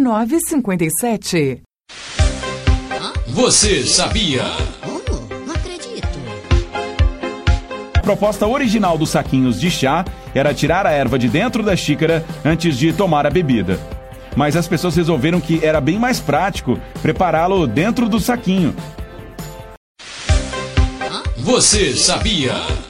9,57. Você sabia? Não acredito. A proposta original dos saquinhos de chá era tirar a erva de dentro da xícara antes de tomar a bebida. Mas as pessoas resolveram que era bem mais prático prepará-lo dentro do saquinho. Você sabia?